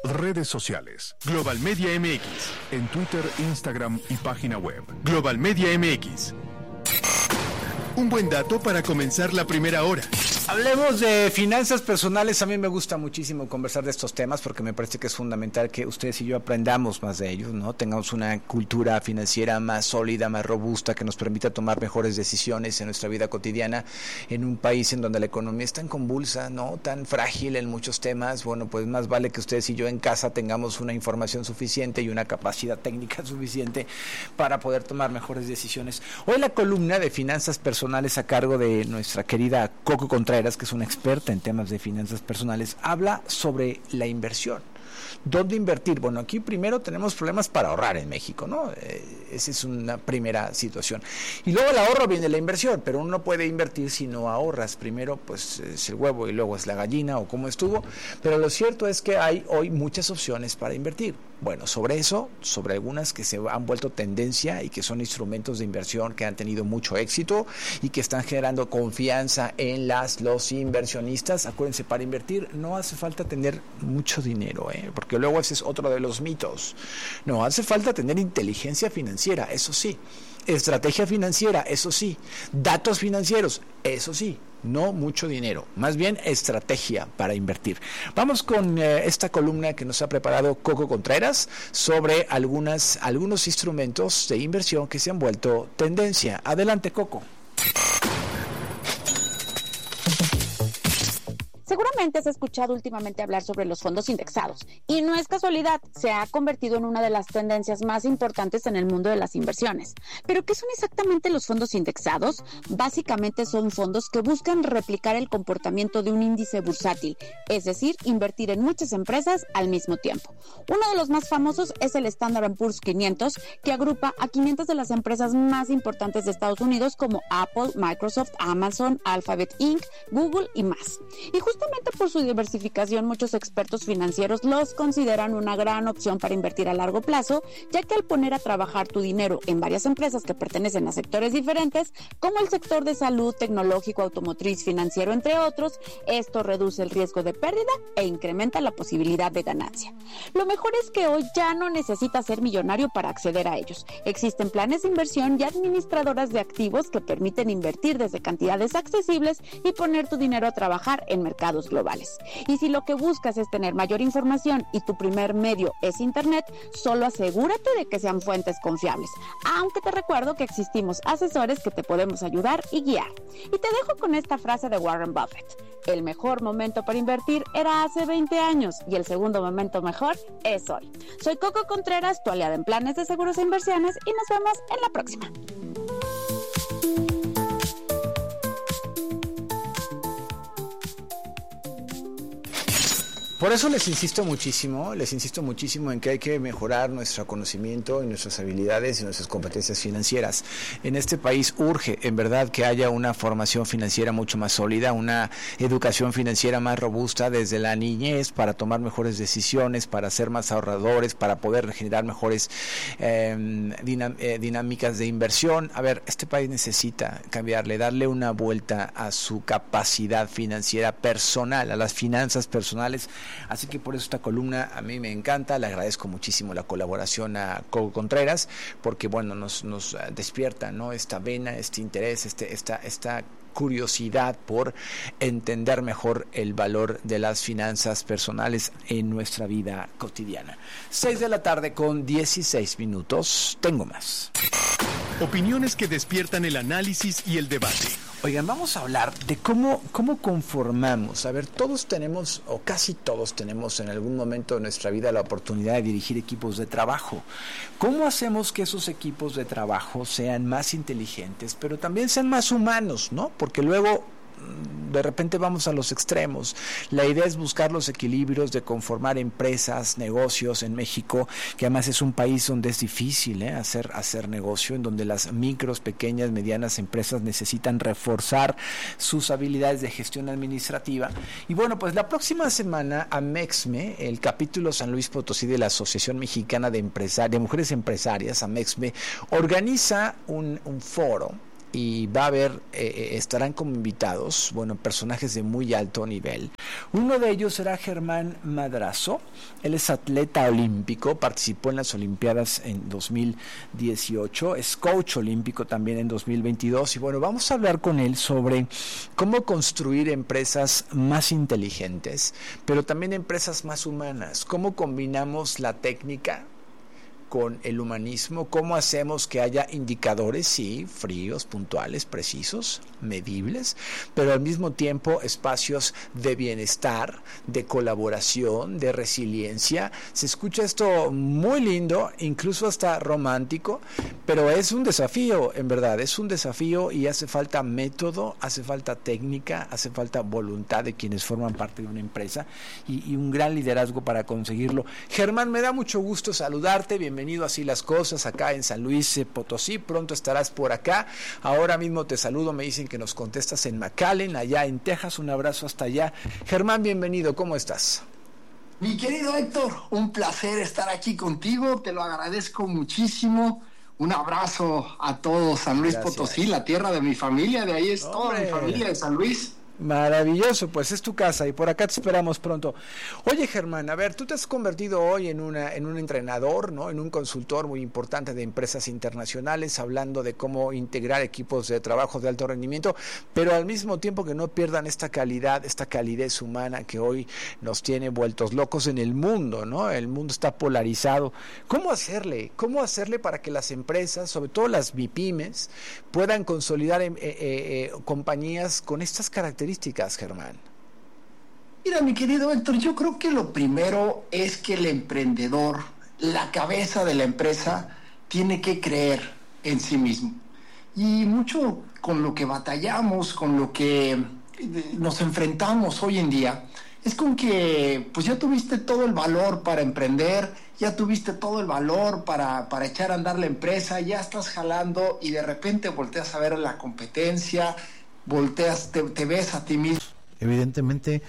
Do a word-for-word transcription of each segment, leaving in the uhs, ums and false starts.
Redes sociales. Global Media M X. En Twitter, Instagram y página web. Global Media M X. Un buen dato para comenzar la primera hora. Hablemos de finanzas personales. A mí me gusta muchísimo conversar de estos temas porque me parece que es fundamental que ustedes y yo aprendamos más de ellos, ¿no? Tengamos una cultura financiera más sólida, más robusta, que nos permita tomar mejores decisiones en nuestra vida cotidiana en un país en donde la economía es tan convulsa, ¿no? Tan frágil en muchos temas. Bueno, pues más vale que ustedes y yo en casa tengamos una información suficiente y una capacidad técnica suficiente para poder tomar mejores decisiones. Hoy la columna de finanzas personales a cargo de nuestra querida Coco Contreras, que es una experta en temas de finanzas personales, habla sobre la inversión. ¿Dónde invertir? Bueno, aquí primero tenemos problemas para ahorrar en México, ¿no? Eh, esa es una primera situación. Y luego el ahorro viene la inversión, pero uno no puede invertir si no ahorras. Primero, pues, es el huevo y luego es la gallina o cómo estuvo. Pero lo cierto es que hay hoy muchas opciones para invertir. Bueno, sobre eso, sobre algunas que se han vuelto tendencia y que son instrumentos de inversión que han tenido mucho éxito y que están generando confianza en las los inversionistas. Acuérdense, para invertir no hace falta tener mucho dinero, ¿eh? Porque luego ese es otro de los mitos. No, hace falta tener inteligencia financiera, eso sí. Estrategia financiera, eso sí. Datos financieros, eso sí. No mucho dinero, más bien estrategia para invertir. Vamos con eh, esta columna que nos ha preparado Coco Contreras sobre algunas, algunos instrumentos de inversión que se han vuelto tendencia. Adelante, Coco. Seguramente has escuchado últimamente hablar sobre los fondos indexados y no es casualidad, se ha convertido en una de las tendencias más importantes en el mundo de las inversiones. ¿Pero qué son exactamente los fondos indexados? Básicamente son fondos que buscan replicar el comportamiento de un índice bursátil, es decir, invertir en muchas empresas al mismo tiempo. Uno de los más famosos es el Standard and Poor's quinientos, que agrupa a quinientas de las empresas más importantes de Estados Unidos como Apple, Microsoft, Amazon, Alphabet incorporated, Google y más. Y justo Justamente por su diversificación, muchos expertos financieros los consideran una gran opción para invertir a largo plazo, ya que al poner a trabajar tu dinero en varias empresas que pertenecen a sectores diferentes, como el sector de salud, tecnológico, automotriz, financiero, entre otros, esto reduce el riesgo de pérdida e incrementa la posibilidad de ganancia. Lo mejor es que hoy ya no necesitas ser millonario para acceder a ellos. Existen planes de inversión y administradoras de activos que permiten invertir desde cantidades accesibles y poner tu dinero a trabajar en mercados globales. Y si lo que buscas es tener mayor información y tu primer medio es internet, solo asegúrate de que sean fuentes confiables, aunque te recuerdo que existimos asesores que te podemos ayudar y guiar. Y te dejo con esta frase de Warren Buffett: el mejor momento para invertir era hace veinte años y el segundo momento mejor es hoy. Soy Coco Contreras, tu aliada en planes de seguros e inversiones, y nos vemos en la próxima. Por eso les insisto muchísimo, les insisto muchísimo en que hay que mejorar nuestro conocimiento y nuestras habilidades y nuestras competencias financieras. En este país urge, en verdad, que haya una formación financiera mucho más sólida, una educación financiera más robusta desde la niñez para tomar mejores decisiones, para ser más ahorradores, para poder generar mejores eh, dinam- eh, dinámicas de inversión. A ver, este país necesita cambiarle, darle una vuelta a su capacidad financiera personal, a las finanzas personales. Así que por eso esta columna a mí me encanta, le agradezco muchísimo la colaboración a Coco Contreras, porque bueno, nos, nos despierta, ¿no?, esta vena, este interés, este, esta, esta curiosidad por entender mejor el valor de las finanzas personales en nuestra vida cotidiana. seis de la tarde con dieciséis minutos, tengo más. Opiniones que despiertan el análisis y el debate. Oigan, vamos a hablar de cómo, cómo conformamos. A ver, todos tenemos, o casi todos tenemos en algún momento de nuestra vida la oportunidad de dirigir equipos de trabajo. ¿Cómo hacemos que esos equipos de trabajo sean más inteligentes, pero también sean más humanos, ¿no? Porque luego de repente vamos a los extremos. La idea es buscar los equilibrios de conformar empresas, negocios en México, que además es un país donde es difícil ¿eh? hacer, hacer negocio, en donde las micros, pequeñas, medianas empresas necesitan reforzar sus habilidades de gestión administrativa. Y bueno, pues la próxima semana AMEXME, el capítulo San Luis Potosí de la Asociación Mexicana de, Empresar- de Mujeres Empresarias, AMEXME, organiza un, un foro y va a haber, eh, estarán como invitados, bueno, personajes de muy alto nivel. Uno de ellos será Germán Madrazo. Él es atleta olímpico, participó en las Olimpiadas en dos mil dieciocho, es coach olímpico también en dos mil veintidós, y bueno, vamos a hablar con él sobre cómo construir empresas más inteligentes, pero también empresas más humanas, cómo combinamos la técnica con el humanismo, cómo hacemos que haya indicadores, sí, fríos, puntuales, precisos, medibles, pero al mismo tiempo espacios de bienestar, de colaboración, de resiliencia. Se escucha esto muy lindo, incluso hasta romántico, pero es un desafío, en verdad, es un desafío y hace falta método, hace falta técnica, hace falta voluntad de quienes forman parte de una empresa y, y un gran liderazgo para conseguirlo. Germán, me da mucho gusto saludarte, bienvenido. Bienvenido a Así las Cosas, acá en San Luis Potosí, pronto estarás por acá. Ahora mismo te saludo, me dicen que nos contestas en McAllen, allá en Texas, un abrazo hasta allá. Germán, bienvenido, ¿cómo estás? Mi querido Héctor, un placer estar aquí contigo, te lo agradezco muchísimo. Un abrazo a todos, San Luis Gracias. Potosí, la tierra de mi familia, de ahí es ¡Hombre! Toda mi familia de San Luis. Maravilloso, pues es tu casa y por acá te esperamos pronto. Oye, Germán, a ver, tú te has convertido hoy en una en un entrenador, ¿no? En un consultor muy importante de empresas internacionales, hablando de cómo integrar equipos de trabajo de alto rendimiento, pero al mismo tiempo que no pierdan esta calidad, esta calidez humana que hoy nos tiene vueltos locos en el mundo, ¿no? El mundo está polarizado. ¿Cómo hacerle? ¿Cómo hacerle para que las empresas, sobre todo las MIPYMES, puedan consolidar eh, eh, eh, compañías con estas características? Germán. Mira, mi querido Héctor, yo creo que lo primero es que el emprendedor, la cabeza de la empresa, tiene que creer en sí mismo. Y mucho con lo que batallamos, con lo que nos enfrentamos hoy en día, es con que pues ya tuviste todo el valor para emprender, ya tuviste todo el valor para, para echar a andar la empresa, ya estás jalando y de repente volteas a ver la competencia, volteas, te, te ves a ti mismo. Evidentemente,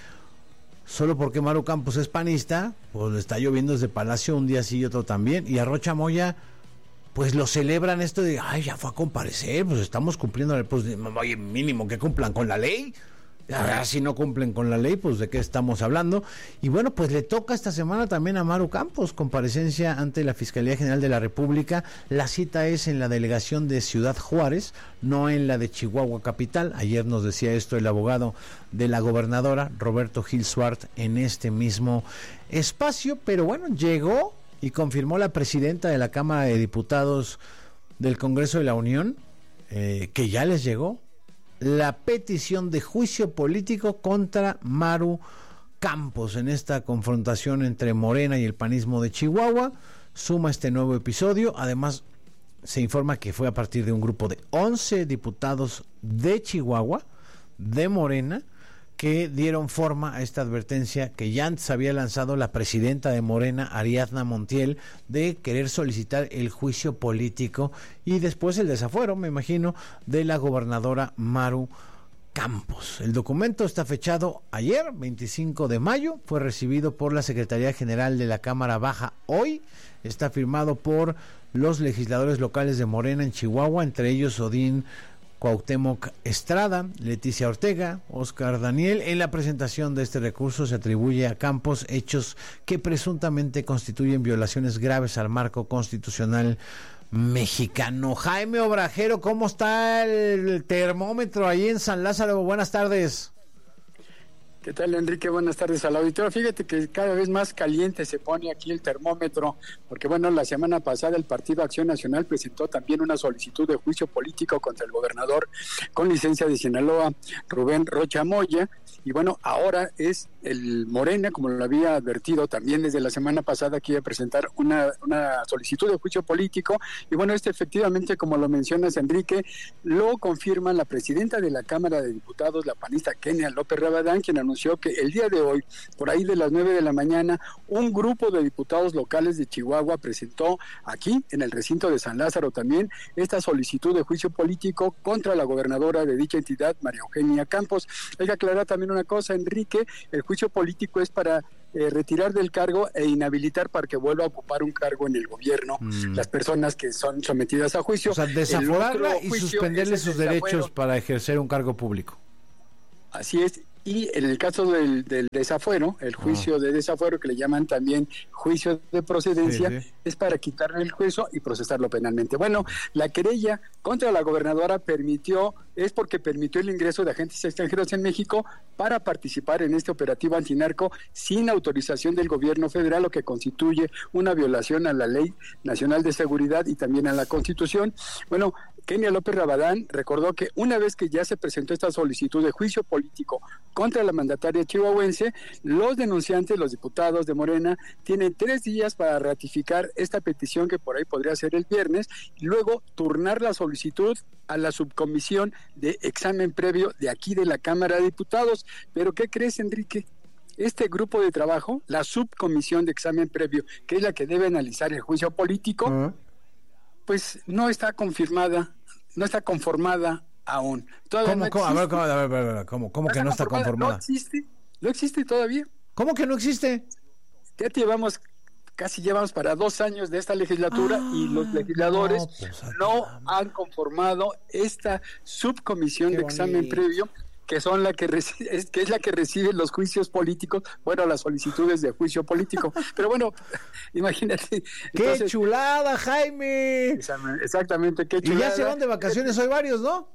solo porque Maru Campos es panista, pues le está lloviendo desde Palacio un día sí y otro también, y a Rocha Moya, pues lo celebran esto de, ay, ya fue a comparecer, pues estamos cumpliendo, pues oye, mínimo que cumplan con la ley. Ahora, si no cumplen con la ley, pues de qué estamos hablando. Y bueno, pues le toca esta semana también a Maru Campos, comparecencia ante la Fiscalía General de la República. La cita es en la delegación de Ciudad Juárez, no en la de Chihuahua Capital. Ayer nos decía esto el abogado de la gobernadora, Roberto Gil Suart, en este mismo espacio. Pero bueno, llegó y confirmó la presidenta de la Cámara de Diputados del Congreso de la Unión, eh, que ya les llegó la petición de juicio político contra Maru Campos en esta confrontación entre Morena y el panismo de Chihuahua. Suma este nuevo episodio. Además, se informa que fue a partir de un grupo de once diputados de Chihuahua, de Morena, que dieron forma a esta advertencia que ya antes había lanzado la presidenta de Morena, Ariadna Montiel, de querer solicitar el juicio político y después el desafuero, me imagino, de la gobernadora Maru Campos. El documento está fechado ayer, veinticinco de mayo, fue recibido por la Secretaría General de la Cámara Baja hoy, está firmado por los legisladores locales de Morena en Chihuahua, entre ellos Odín Cuauhtémoc Estrada, Leticia Ortega, Óscar Daniel. En la presentación de este recurso se atribuye a Campos hechos que presuntamente constituyen violaciones graves al marco constitucional mexicano. Jaime Obrajero, ¿cómo está el termómetro ahí en San Lázaro? Buenas tardes. ¿Qué tal, Enrique? Buenas tardes al auditorio. Fíjate que cada vez más caliente se pone aquí el termómetro, porque bueno, la semana pasada el Partido Acción Nacional presentó también una solicitud de juicio político contra el gobernador con licencia de Sinaloa, Rubén Rocha Moya, y bueno, ahora es el Morena, como lo había advertido también desde la semana pasada, que iba a presentar una, una solicitud de juicio político, y bueno, este efectivamente, como lo mencionas, Enrique, lo confirma la presidenta de la Cámara de Diputados, la panista Kenia López Rabadán, quien anunció anunció que el día de hoy, por ahí de las nueve de la mañana, un grupo de diputados locales de Chihuahua presentó aquí, en el recinto de San Lázaro también, esta solicitud de juicio político contra la gobernadora de dicha entidad, María Eugenia Campos. Hay que aclarar también una cosa, Enrique, el juicio político es para eh, retirar del cargo e inhabilitar para que vuelva a ocupar un cargo en el gobierno mm. las personas que son sometidas a juicio. O sea, desaforarla y suspenderle sus derechos para ejercer un cargo público. Así es. Y en el caso del, del desafuero, el juicio oh. de desafuero, que le llaman también juicio de procedencia, sí, sí. es para quitarle el juicio y procesarlo penalmente. Bueno, la querella contra la gobernadora permitió, es porque permitió el ingreso de agentes extranjeros en México para participar en este operativo antinarco sin autorización del gobierno federal, lo que constituye una violación a la Ley Nacional de Seguridad y también a la Constitución. Bueno, Kenia López Rabadán recordó que una vez que ya se presentó esta solicitud de juicio político contra la mandataria chihuahuense, los denunciantes, los diputados de Morena, tienen tres días para ratificar esta petición, que por ahí podría ser el viernes, y luego turnar la solicitud a la subcomisión de examen previo de aquí de la Cámara de Diputados. Pero ¿qué crees, Enrique? Este grupo de trabajo, la subcomisión de examen previo, que es la que debe analizar el juicio político, uh-huh. pues no está confirmada, no está conformada aún. ¿Cómo, no cómo, a ver, cómo, a ver, a ver, ¿cómo, cómo no que no está conformada? No existe, no existe todavía. ¿Cómo que no existe? Ya llevamos, casi llevamos para dos años de esta legislatura ah, y los legisladores no, pues, no han conformado esta subcomisión Qué de examen bonito. previo, que son la que recibe, es, que es la que recibe los juicios políticos, bueno, las solicitudes de juicio político. Pero bueno, imagínate. ¡Qué entonces, chulada, Jaime! Exactamente, qué chulada. Y ya se van de vacaciones hoy varios, ¿no?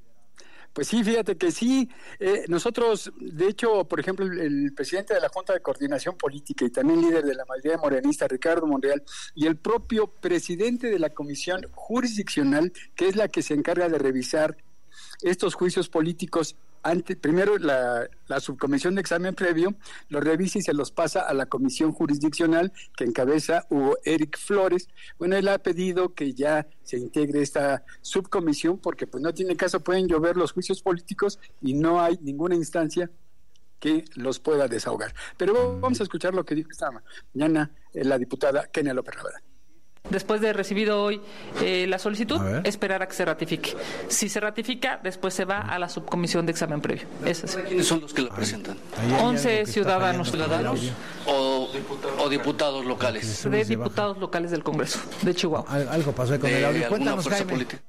Pues sí, fíjate que sí. Eh, nosotros, de hecho, por ejemplo, el, el presidente de la Junta de Coordinación Política y también líder de la mayoría morenista, Ricardo Monreal, y el propio presidente de la Comisión Jurisdiccional, que es la que se encarga de revisar estos juicios políticos, ante, primero la, la subcomisión de examen previo lo revisa y se los pasa a la comisión jurisdiccional que encabeza Hugo Eric Flores. Bueno, él ha pedido que ya se integre esta subcomisión porque pues no tiene caso, pueden llover los juicios políticos y no hay ninguna instancia que los pueda desahogar. Pero vamos a escuchar lo que dijo esta mañana eh, la diputada Kenia López Rabadán. Después de recibido hoy eh, la solicitud, esperar a que se ratifique. Si se ratifica, después se va a la subcomisión de examen previo. Es así. ¿Quiénes son los que la presentan? once ciudadanos. ¿Ciudadanos o, o diputados locales? De diputados locales del Congreso de Chihuahua. Algo pasó con el audio. Cuéntanos, Jaime. Política.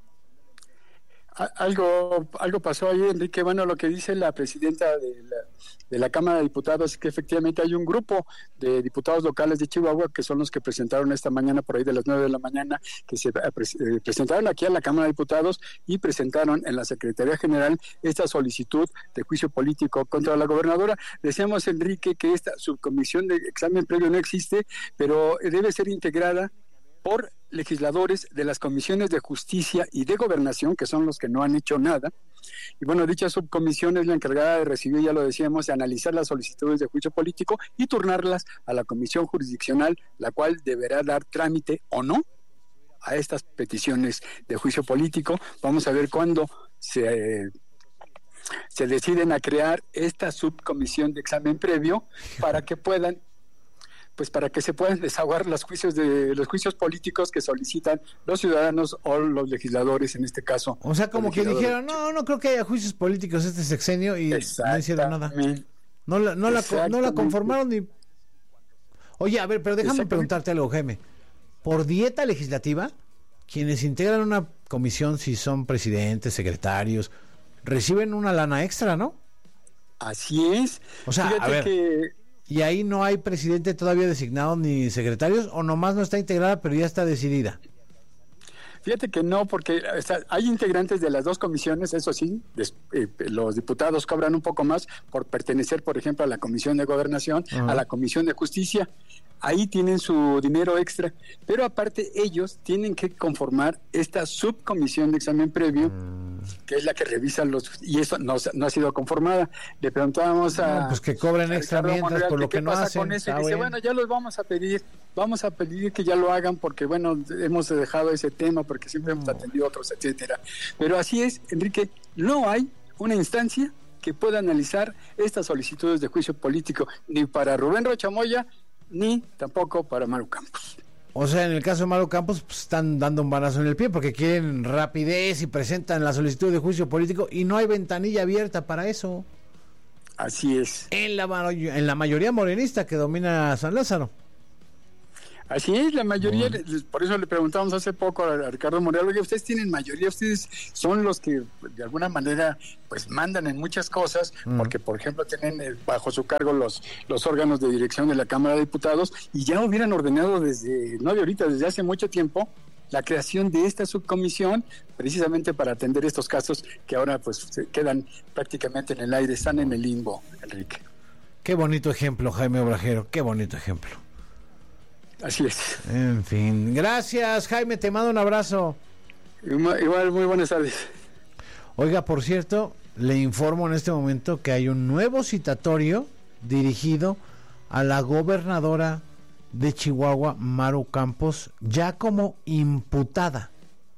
Algo, algo pasó ahí, Enrique. Bueno, lo que dice la presidenta de la, de la Cámara de Diputados es que efectivamente hay un grupo de diputados locales de Chihuahua que son los que presentaron esta mañana, por ahí de las nueve de la mañana, que se eh, presentaron aquí a la Cámara de Diputados y presentaron en la Secretaría General esta solicitud de juicio político contra la gobernadora. Decíamos, Enrique, que esta subcomisión de examen previo no existe, pero debe ser integrada por legisladores de las comisiones de justicia y de gobernación, que son los que no han hecho nada. Y bueno, dicha subcomisión es la encargada de recibir, ya lo decíamos, de analizar las solicitudes de juicio político y turnarlas a la comisión jurisdiccional, la cual deberá dar trámite o no a estas peticiones de juicio político. Vamos a ver cuándo se... Eh, se deciden a crear esta subcomisión de examen previo para que puedan pues para que se puedan desahogar los juicios de los juicios políticos que solicitan los ciudadanos o los legisladores en este caso. O sea, como que dijeron, no, no creo que haya juicios políticos este sexenio y no hicieron nada. No la, no la, no la conformaron ni... Oye, a ver, pero déjame preguntarte algo, Jaime. Por dieta legislativa, quienes integran una comisión, si son presidentes, secretarios, reciben una lana extra, ¿no? Así es. O sea, Fíjate a ver... que... ¿Y ahí no hay presidente todavía designado ni secretarios o nomás no está integrada pero ya está decidida? Fíjate que no, porque o sea, hay integrantes de las dos comisiones, eso sí, des, eh, los diputados cobran un poco más por pertenecer, por ejemplo, a la Comisión de Gobernación, uh-huh. a la Comisión de Justicia. Ahí tienen su dinero extra, pero aparte ellos tienen que conformar esta subcomisión de examen previo, mm. que es la que revisa los... Y eso no, no ha sido conformada. Le preguntábamos a... No, pues que cobren extra mientras Monreal, por lo que, que no hacen. Con eso? Y dice, bueno, ya los vamos a pedir, vamos a pedir que ya lo hagan porque, bueno, hemos dejado ese tema porque siempre no. hemos atendido otros, etcétera. Pero así es, Enrique, no hay una instancia que pueda analizar estas solicitudes de juicio político, ni para Rubén Rocha Moya, ni tampoco para Maru Campos. O sea, en el caso de Maru Campos, pues, están dando un balazo en el pie porque quieren rapidez y presentan la solicitud de juicio político y no hay ventanilla abierta para eso. Así es. En la, en la mayoría morenista que domina San Lázaro. Así es, la mayoría, bueno. Por eso le preguntamos hace poco a Ricardo Monreal, oye, ustedes tienen mayoría, ustedes son los que de alguna manera pues mandan en muchas cosas, mm. porque por ejemplo tienen bajo su cargo los, los órganos de dirección de la Cámara de Diputados y ya hubieran ordenado desde, no de ahorita, desde hace mucho tiempo, la creación de esta subcomisión precisamente para atender estos casos que ahora pues se quedan prácticamente en el aire, están en el limbo, Enrique. Qué bonito ejemplo, Jaime Obrajero, qué bonito ejemplo. Así es. En fin, gracias Jaime, te mando un abrazo. Igual, muy buenas tardes. Oiga, por cierto, le informo en este momento que hay un nuevo citatorio dirigido a la gobernadora de Chihuahua, Maru Campos, ya como imputada,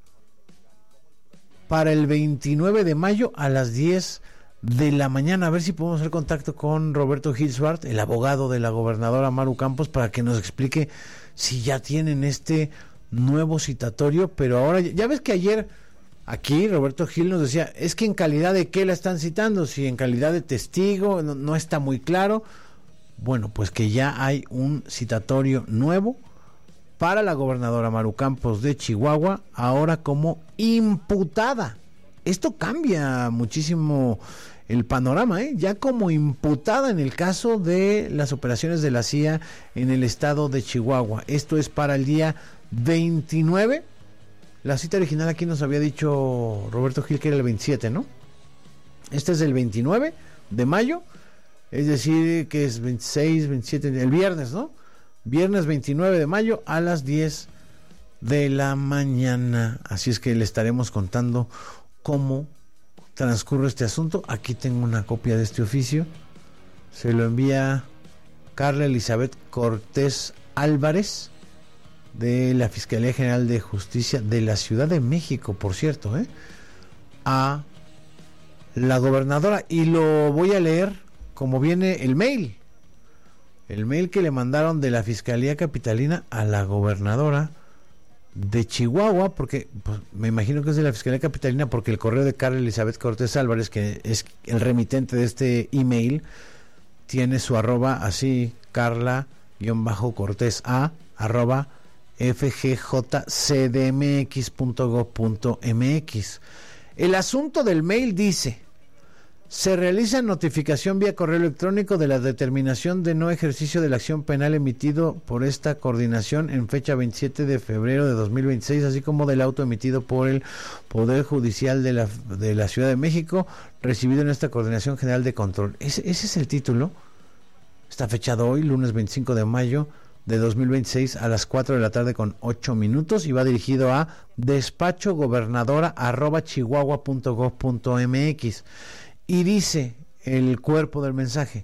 para el veintinueve de mayo a las diez de la mañana. A ver si podemos hacer contacto con Roberto Hilsbart, el abogado de la gobernadora Maru Campos, para que nos explique si ya tienen este nuevo citatorio. Pero ahora, ya ves que ayer aquí Roberto Gil nos decía, es que en calidad de qué la están citando, si en calidad de testigo, no, no está muy claro. Bueno, pues que ya hay un citatorio nuevo para la gobernadora Maru Campos de Chihuahua, ahora como imputada. Esto cambia muchísimo el panorama, ¿eh? Ya como imputada en el caso de las operaciones de la C I A en el estado de Chihuahua. Esto es para el día veintinueve. La cita original aquí nos había dicho Roberto Gil que era el veintisiete, ¿no? Este es el veintinueve de mayo, es decir, que es veintiséis, veintisiete, el viernes, ¿no? Viernes veintinueve de mayo a las diez de la mañana. Así es que le estaremos contando cómo transcurre este asunto. Aquí tengo una copia de este oficio, se lo envía Carla Elizabeth Cortés Álvarez de la Fiscalía General de Justicia de la Ciudad de México, por cierto, ¿eh? a la gobernadora, y lo voy a leer como viene el mail el mail que le mandaron de la Fiscalía Capitalina a la gobernadora de Chihuahua, porque pues, me imagino que es de la Fiscalía Capitalina, porque el correo de Carla Elizabeth Cortés Álvarez, que es el remitente de este email, tiene su arroba así, Carla-Cortés A, arroba f g j c d m x punto gov punto m x. El asunto del mail dice: se realiza notificación vía correo electrónico de la determinación de no ejercicio de la acción penal emitido por esta coordinación en fecha veintisiete de febrero de dos mil veintiséis, así como del auto emitido por el Poder Judicial de la, de la Ciudad de México, recibido en esta Coordinación General de Control. Ese, ese es el título. Está fechado hoy, lunes veinticinco de mayo de dos mil veintiséis a las cuatro de la tarde con ocho minutos, y va dirigido a despacho gobernadora arroba chihuahua punto gov punto m x. Y dice el cuerpo del mensaje,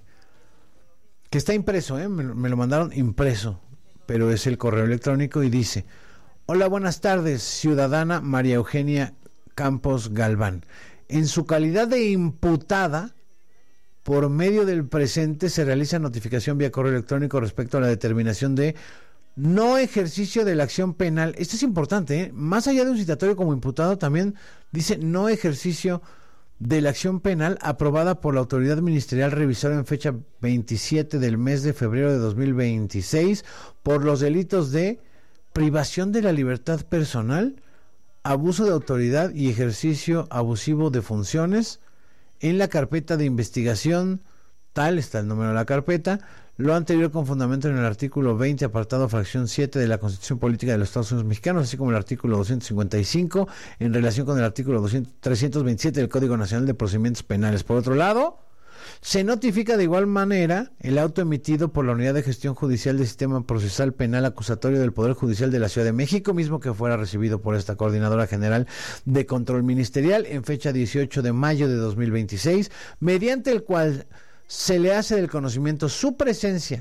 que está impreso, ¿eh? me, me lo mandaron impreso, pero es el correo electrónico, y dice: hola, buenas tardes, ciudadana María Eugenia Campos Galván. En su calidad de imputada, por medio del presente se realiza notificación vía correo electrónico respecto a la determinación de no ejercicio de la acción penal. Esto es importante, ¿eh? Más allá de un citatorio como imputado, también dice no ejercicio de la acción penal aprobada por la autoridad ministerial revisora en fecha veintisiete del mes de febrero de dos mil veintiséis por los delitos de privación de la libertad personal, abuso de autoridad y ejercicio abusivo de funciones. En la carpeta de investigación, tal está el número de la carpeta, lo anterior con fundamento en el artículo veinte, apartado fracción siete de la Constitución Política de los Estados Unidos Mexicanos, así como el artículo doscientos cincuenta y cinco en relación con el artículo trescientos veintisiete del Código Nacional de Procedimientos Penales. Por otro lado, se notifica de igual manera el auto emitido por la Unidad de Gestión Judicial del Sistema Procesal Penal Acusatorio del Poder Judicial de la Ciudad de México, mismo que fuera recibido por esta Coordinadora General de Control Ministerial en fecha dieciocho de mayo de dos mil veintiséis, mediante el cual se le hace del conocimiento su presencia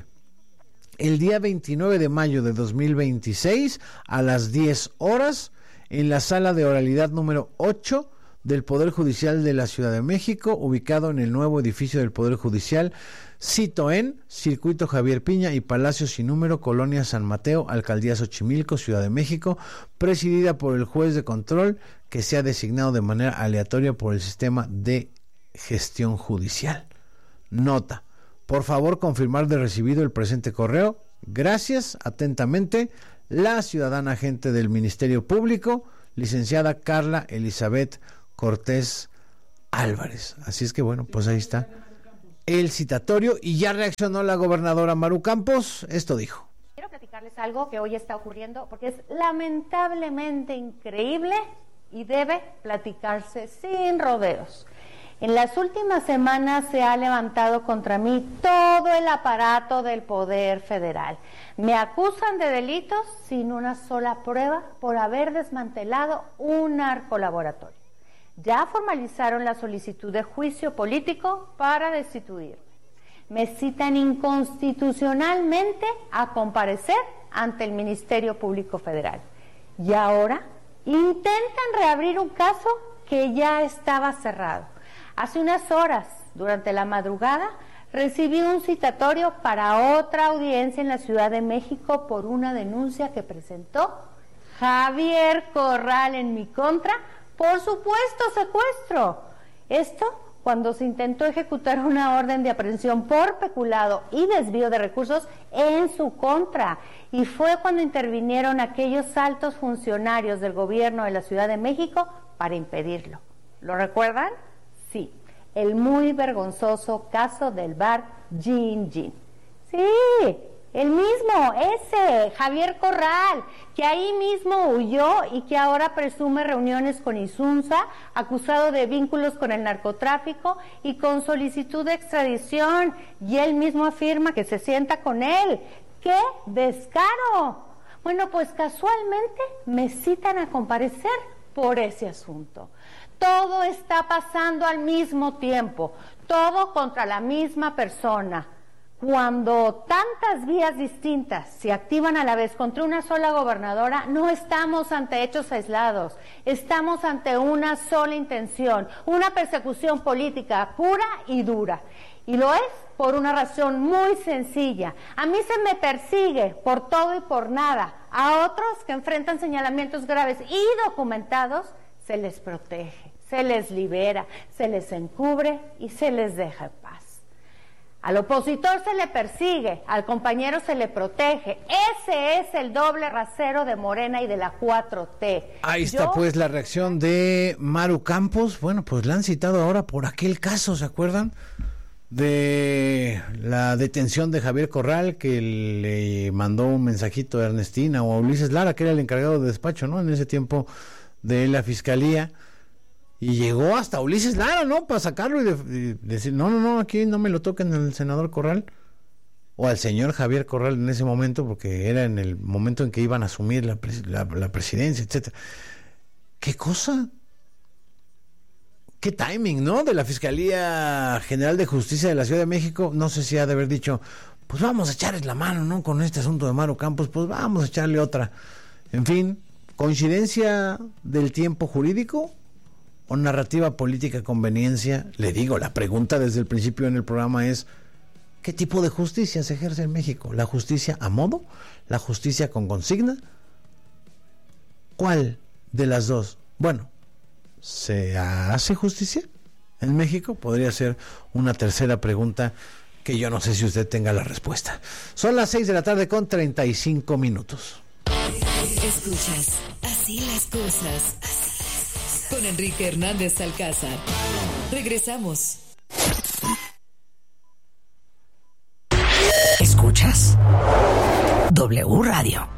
el día veintinueve de mayo de dos mil veintiséis a las diez horas en la sala de oralidad número ocho del Poder Judicial de la Ciudad de México, ubicado en el nuevo edificio del Poder Judicial, sito en Circuito Javier Piña y Palacio Sin Número, Colonia San Mateo, Alcaldía Xochimilco, Ciudad de México, presidida por el juez de control que sea designado de manera aleatoria por el sistema de gestión judicial. Nota: por favor, confirmar de recibido el presente correo. Gracias, atentamente, la ciudadana agente del Ministerio Público, licenciada Carla Elizabeth Cortés Álvarez. Así es que bueno, pues ahí está el citatorio y ya reaccionó la gobernadora Maru Campos. Esto dijo: quiero platicarles algo que hoy está ocurriendo porque es lamentablemente increíble y debe platicarse sin rodeos. En las últimas semanas se ha levantado contra mí todo el aparato del Poder Federal. Me acusan de delitos sin una sola prueba por haber desmantelado un narcolaboratorio. Ya formalizaron la solicitud de juicio político para destituirme. Me citan inconstitucionalmente a comparecer ante el Ministerio Público Federal. Y ahora intentan reabrir un caso que ya estaba cerrado. Hace unas horas, durante la madrugada, recibí un citatorio para otra audiencia en la Ciudad de México por una denuncia que presentó Javier Corral en mi contra por supuesto secuestro. Esto cuando se intentó ejecutar una orden de aprehensión por peculado y desvío de recursos en su contra. Y fue cuando intervinieron aquellos altos funcionarios del gobierno de la Ciudad de México para impedirlo. ¿Lo recuerdan? Sí, el muy vergonzoso caso del bar Gin Gin. Sí, el mismo, ese, Javier Corral, que ahí mismo huyó y que ahora presume reuniones con Insunza, acusado de vínculos con el narcotráfico y con solicitud de extradición, y él mismo afirma que se sienta con él. ¡Qué descaro! Bueno, pues casualmente me citan a comparecer por ese asunto. Todo está pasando al mismo tiempo, todo contra la misma persona. Cuando tantas vías distintas se activan a la vez contra una sola gobernadora, no estamos ante hechos aislados, estamos ante una sola intención, una persecución política pura y dura. Y lo es por una razón muy sencilla. A mí se me persigue por todo y por nada. A otros que enfrentan señalamientos graves y documentados, se les protege, se les libera, se les encubre y se les deja en paz. Al opositor se le persigue, al compañero se le protege. Ese es el doble rasero de Morena y de la cuatro T. Ahí está Yo... pues la reacción de Maru Campos. Bueno, pues la han citado ahora por aquel caso, ¿se acuerdan? De la detención de Javier Corral, que le mandó un mensajito a Ernestina o a Ulises Lara, que era el encargado de despacho, ¿no? En ese tiempo de la fiscalía. Y llegó hasta Ulises Lara, ¿no? Para sacarlo y, de, y decir, no, no, no, aquí no me lo toquen al senador Corral. O al señor Javier Corral en ese momento, porque era en el momento en que iban a asumir la, la, la presidencia, etcétera. ¿Qué cosa? ¿Qué timing, no? De la Fiscalía General de Justicia de la Ciudad de México. No sé si ha de haber dicho, pues vamos a echarles la mano, ¿no? Con este asunto de Maru Campos, pues vamos a echarle otra. En fin, ¿coincidencia del tiempo jurídico o narrativa política conveniencia? Le digo, la pregunta desde el principio en el programa es, ¿qué tipo de justicia se ejerce en México? ¿La justicia a modo? ¿La justicia con consigna? ¿Cuál de las dos? Bueno, ¿se hace justicia en México? Podría ser una tercera pregunta que yo no sé si usted tenga la respuesta. Son las seis de la tarde con treinta y cinco minutos. Escuchas Así las cosas con Enrique Hernández Alcázar. Regresamos. Escuchas W Radio.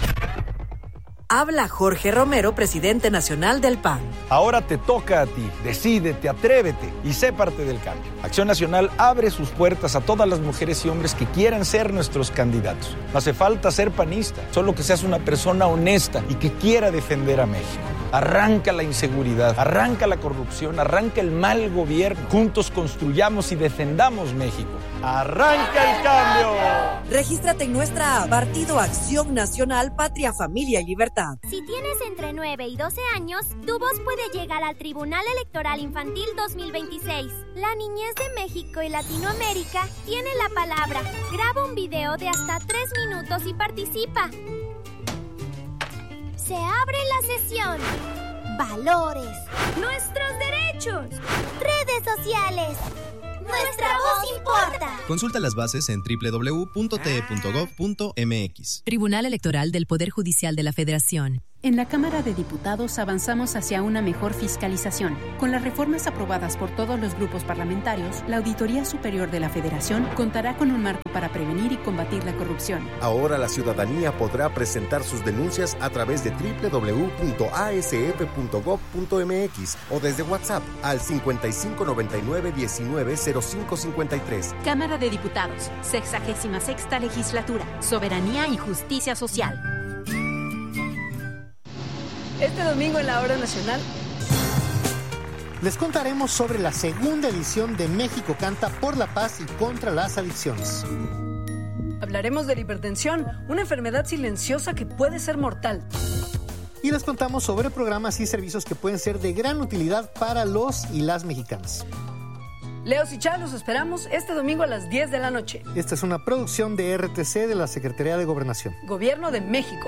Habla Jorge Romero, presidente nacional del P A N. Ahora te toca a ti. Decídete, atrévete y sé parte del cambio. Acción Nacional abre sus puertas a todas las mujeres y hombres que quieran ser nuestros candidatos. No hace falta ser panista, solo que seas una persona honesta y que quiera defender a México. Arranca la inseguridad, arranca la corrupción, arranca el mal gobierno. Juntos construyamos y defendamos México. ¡Arranca el cambio! Regístrate en nuestra app Partido Acción Nacional Patria, Familia y Libertad. Si tienes entre nueve y doce años, tu voz puede llegar al Tribunal Electoral Infantil dos mil veintiséis. La niñez de México y Latinoamérica tiene la palabra. Graba un video de hasta tres minutos y participa. Se abre la sesión. Valores. Nuestros derechos. Redes sociales. Nuestra voz importa. Consulta las bases en doble u doble u doble u punto t e punto gov punto m x. Tribunal Electoral del Poder Judicial de la Federación. En la Cámara de Diputados avanzamos hacia una mejor fiscalización. Con las reformas aprobadas por todos los grupos parlamentarios, la Auditoría Superior de la Federación contará con un marco para prevenir y combatir la corrupción. Ahora la ciudadanía podrá presentar sus denuncias a través de doble u doble u doble u punto a s f punto gov punto m x o desde WhatsApp al cincuenta y cinco noventa y nueve diecinueve cero cinco cincuenta y tres. Cámara de Diputados, sexagésima sexta Legislatura, Soberanía y Justicia Social. Este domingo en la Hora Nacional les contaremos sobre la segunda edición de México Canta por la Paz y contra las Adicciones. Hablaremos de la hipertensión, una enfermedad silenciosa que puede ser mortal. Y les contamos sobre programas y servicios que pueden ser de gran utilidad para los y las mexicanas. Leos y Chá, los esperamos este domingo a las diez de la noche. Esta es una producción de R T C de la Secretaría de Gobernación. Gobierno de México.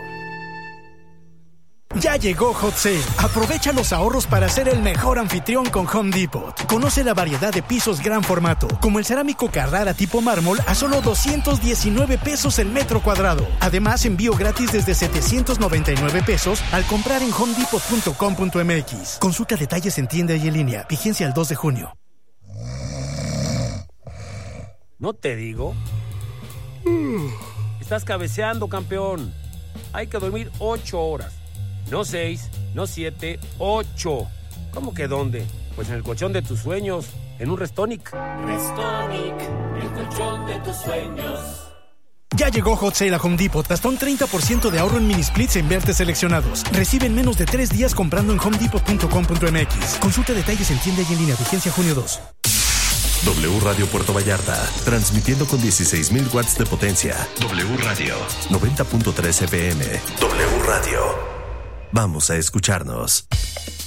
Ya llegó Hot Sale. Aprovecha los ahorros para ser el mejor anfitrión con Home Depot. Conoce la variedad de pisos gran formato, como el cerámico Carrara tipo mármol a solo doscientos diecinueve pesos el metro cuadrado. Además, envío gratis desde setecientos noventa y nueve pesos al comprar en home depot punto com punto m x. Consulta detalles en tienda y en línea. Vigencia el dos de junio. ¿No te digo? Mm, estás cabeceando, campeón. Hay que dormir ocho horas. No seis, no siete, ocho. ¿Cómo que dónde? Pues en el colchón de tus sueños, en un Restonic. Restonic, el colchón de tus sueños. Ya llegó Hot Sale a Home Depot. Hasta un treinta por ciento de ahorro en mini splits en vertes seleccionados. Recibe en menos de tres días comprando en home depot punto com punto m x. Consulta detalles en tienda y en línea. Vigencia junio dos. W Radio Puerto Vallarta, transmitiendo con dieciséis mil watts de potencia. W Radio, noventa punto tres F M. W Radio. Vamos a escucharnos.